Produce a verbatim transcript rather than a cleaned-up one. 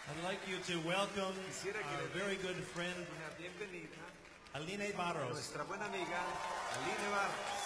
I'd like you to welcome Quisiera que our le very good friend, una bienvenida Aline a Barros. nuestra buena amiga Aline Barros.